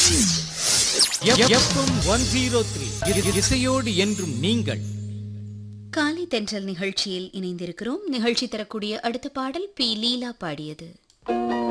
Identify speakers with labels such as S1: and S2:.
S1: FM 103 இசையோடு என்றும் நீங்கள்.
S2: காலை தென்றல் நிகழ்ச்சியில் இணைந்திருக்கிறோம். நிகழ்ச்சி தரக்கூடிய அடுத்த பாடல் பி லீலா பாடியது.